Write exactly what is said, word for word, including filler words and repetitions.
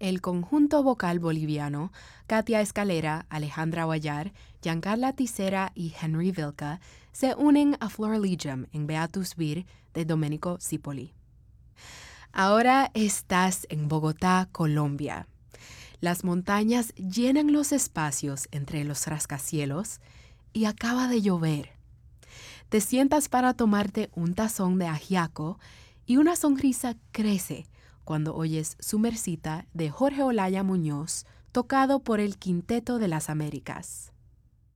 El conjunto vocal boliviano, Katia Escalera, Alejandra Guayar, Giancarla Tisera y Henry Vilca, se unen a Flor Legium en Beatus Vir de Domenico Cipoli. Ahora estás en Bogotá, Colombia. Las montañas llenan los espacios entre los rascacielos y acaba de llover. Te sientas para tomarte un tazón de ajiaco y una sonrisa crece cuando oyes Sumercita de Jorge Olaya Muñoz, tocado por el Quinteto de las Américas.